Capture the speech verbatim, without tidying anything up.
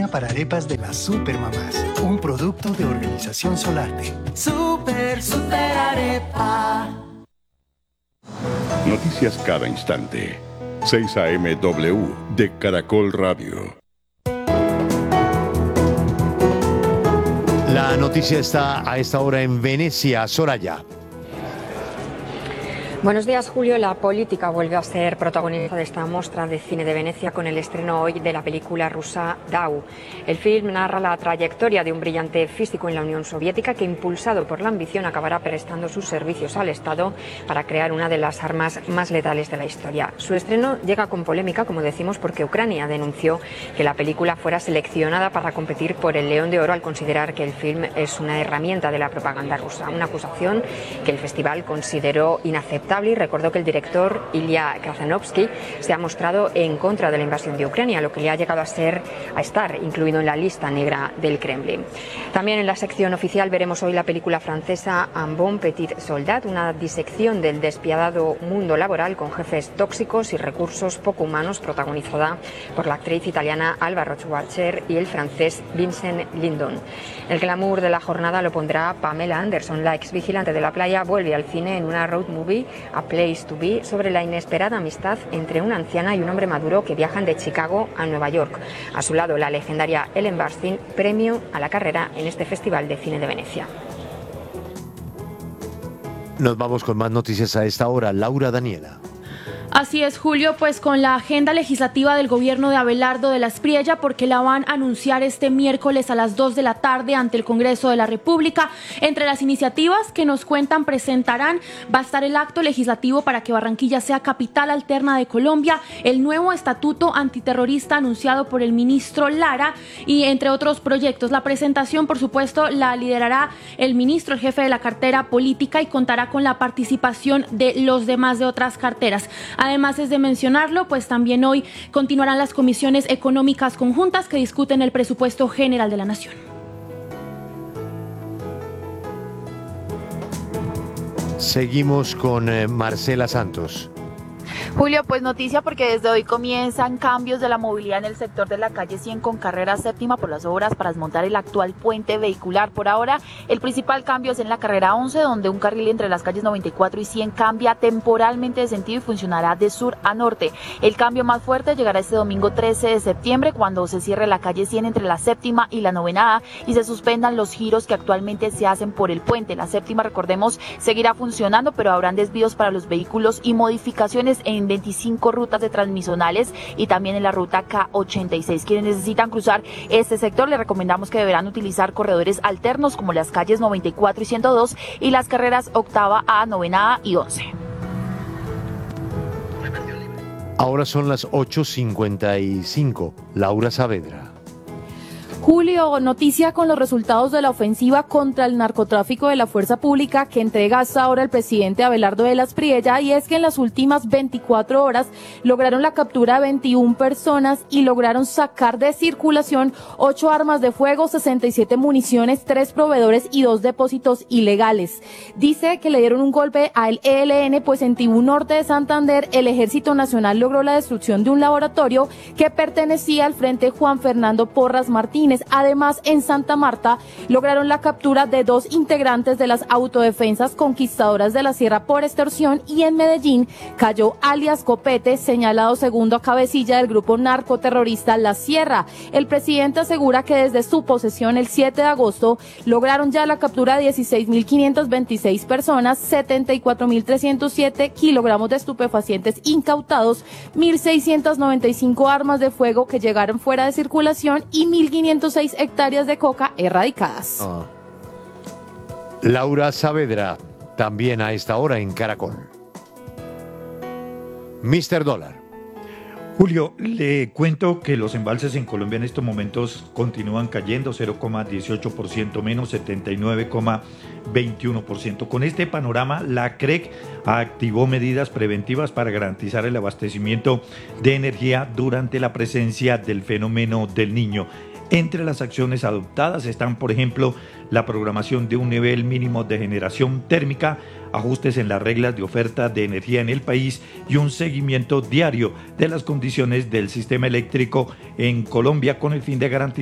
harina para arepas de las Supermamás, un producto de Organización Solarte. Super, super arepa. Noticias cada instante. seis A M W de Caracol Radio. La noticia está a esta hora en Venecia. Soraya. Buenos días, Julio. La política vuelve a ser protagonista de esta muestra de cine de Venecia con el estreno hoy de la película rusa Dau. El film narra la trayectoria de un brillante físico en la Unión Soviética que, impulsado por la ambición, acabará prestando sus servicios al Estado para crear una de las armas más letales de la historia. Su estreno llega con polémica, como decimos, porque Ucrania denunció que la película fuera seleccionada para competir por el León de Oro al considerar que el film es una herramienta de la propaganda rusa. Una acusación que el festival consideró inaceptable y recordó que el director Ilya Krasanovsky se ha mostrado en contra de la invasión de Ucrania, lo que le ha llegado a ser a estar incluido en la lista negra del Kremlin. También en la sección oficial veremos hoy la película francesa Un bon petit soldat, una disección del despiadado mundo laboral con jefes tóxicos y recursos poco humanos, protagonizada por la actriz italiana Alba Rochwacher y el francés Vincent Lindon. El glamour de la jornada lo pondrá Pamela Anderson. La ex vigilante de la playa vuelve al cine en una road movie, A Place to Be, sobre la inesperada amistad entre una anciana y un hombre maduro que viajan de Chicago a Nueva York. A su lado, la legendaria Ellen Burstyn, premio a la carrera en este Festival de Cine de Venecia. Nos vamos con más noticias a esta hora. Laura Daniela. Así es, Julio, pues con la agenda legislativa del gobierno de Abelardo de la Espriella, porque la van a anunciar este miércoles a las dos de la tarde ante el Congreso de la República. Entre las iniciativas que nos cuentan presentarán va a estar el acto legislativo para que Barranquilla sea capital alterna de Colombia, el nuevo estatuto antiterrorista anunciado por el ministro Lara y entre otros proyectos. La presentación, por supuesto, la liderará el ministro, el jefe de la cartera política, y contará con la participación de los demás de otras carteras. Además, es de mencionarlo, pues también hoy continuarán las comisiones económicas conjuntas que discuten el presupuesto general de la Nación. Seguimos con eh, Marcela Santos. Julio, pues noticia porque desde hoy comienzan cambios de la movilidad en el sector de la calle cien con carrera séptima por las obras para desmontar el actual puente vehicular. Por ahora, el principal cambio es en la carrera once, donde un carril entre las calles noventa y cuatro y cien cambia temporalmente de sentido y funcionará de sur a norte. El cambio más fuerte llegará este domingo trece de septiembre, cuando se cierre la calle cien entre la séptima y la novena A y se suspendan los giros que actualmente se hacen por el puente. La séptima, recordemos, seguirá funcionando, pero habrán desvíos para los vehículos y modificaciones en veinticinco rutas de transmisionales y también en la ruta K ochenta y seis. Quienes necesitan cruzar este sector, les recomendamos que deberán utilizar corredores alternos como las calles noventa y cuatro y ciento dos y las carreras octava A, novena A y once. Ahora son las ocho cincuenta y cinco. Laura Saavedra. Julio, noticia con los resultados de la ofensiva contra el narcotráfico de la fuerza pública que entrega hasta ahora el presidente Abelardo de la Espriella, y es que en las últimas veinticuatro horas lograron la captura de veintiuna personas y lograron sacar de circulación ocho armas de fuego, sesenta y siete municiones, tres proveedores y dos depósitos ilegales. Dice que le dieron un golpe al E L N, pues en Tibú Norte de Santander el Ejército Nacional logró la destrucción de un laboratorio que pertenecía al Frente Juan Fernando Porras Martínez. Además, en Santa Marta lograron la captura de dos integrantes de las autodefensas conquistadoras de la Sierra por extorsión, y en Medellín cayó alias Copete, señalado segundo a cabecilla del grupo narcoterrorista La Sierra. El presidente asegura que desde su posesión el siete de agosto lograron ya la captura de dieciséis mil quinientas veintiséis personas, setenta y cuatro mil trescientos siete kilogramos de estupefacientes incautados, mil seiscientas noventa y cinco armas de fuego que llegaron fuera de circulación y mil quinientas seis hectáreas de coca erradicadas. Oh. Laura Saavedra, también a esta hora en Caracol. mister Dólar. Julio, le cuento que los embalses en Colombia en estos momentos continúan cayendo cero coma dieciocho por ciento menos, setenta y nueve coma veintiuno por ciento. Con este panorama, la C R E C activó medidas preventivas para garantizar el abastecimiento de energía durante la presencia del fenómeno del Niño. Entre las acciones adoptadas están, por ejemplo, la programación de un nivel mínimo de generación térmica, ajustes en las reglas de oferta de energía en el país y un seguimiento diario de las condiciones del sistema eléctrico en Colombia con el fin de garantizar